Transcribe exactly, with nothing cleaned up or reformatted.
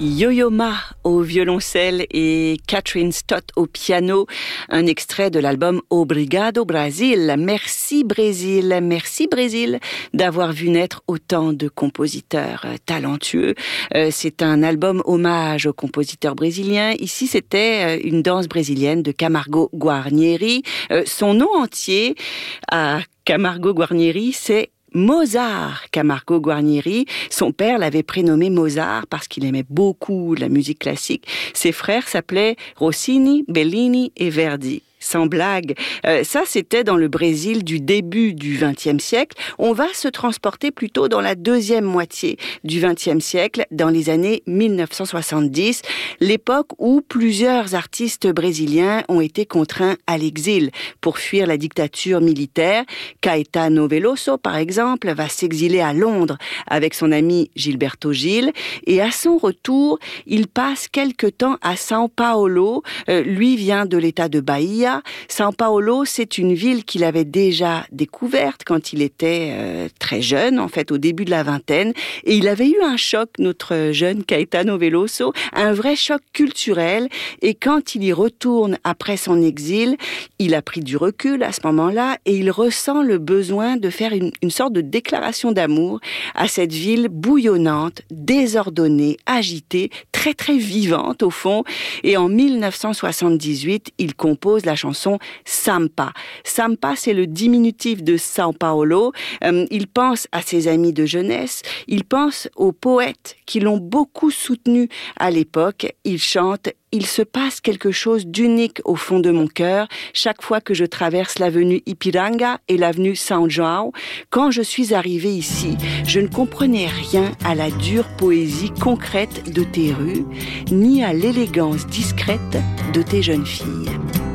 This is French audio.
Yo-Yo Ma au violoncelle et Catherine Stott au piano, un extrait de l'album Obrigado Brasil. Merci Brésil, merci Brésil d'avoir vu naître autant de compositeurs talentueux. C'est un album hommage aux compositeurs brésiliens. Ici, c'était une danse brésilienne de Camargo Guarnieri. Son nom entier à Camargo Guarnieri, c'est Mozart Camargo Guarnieri. Son père l'avait prénommé Mozart parce qu'il aimait beaucoup la musique classique. Ses frères s'appelaient Rossini, Bellini et Verdi. Sans blague, euh, ça c'était dans le Brésil du début du vingtième siècle. On va se transporter plutôt dans la deuxième moitié du vingtième siècle, dans les années mille neuf cent soixante-dix, l'époque où plusieurs artistes brésiliens ont été contraints à l'exil pour fuir la dictature militaire. Caetano Veloso, par exemple, va s'exiler à Londres avec son ami Gilberto Gil, et à son retour, il passe quelque temps à São Paulo. Euh, lui vient de l'état de Bahia. São Paulo, c'est une ville qu'il avait déjà découverte quand il était euh, très jeune, en fait au début de la vingtaine, et il avait eu un choc, notre jeune Caetano Veloso, un vrai choc culturel, et quand il y retourne après son exil, il a pris du recul à ce moment-là, et il ressent le besoin de faire une, une sorte de déclaration d'amour à cette ville bouillonnante, désordonnée, agitée, très très vivante au fond, et en mille neuf cent soixante-dix-huit, il compose la chanson Sampa. Sampa, c'est le diminutif de São Paulo. Euh, il pense à ses amis de jeunesse, il pense aux poètes qui l'ont beaucoup soutenu à l'époque. Il chante « Il se passe quelque chose d'unique au fond de mon cœur chaque fois que je traverse l'avenue Ipiranga et l'avenue São João. Quand je suis arrivé ici, je ne comprenais rien à la dure poésie concrète de tes rues, ni à l'élégance discrète de tes jeunes filles. »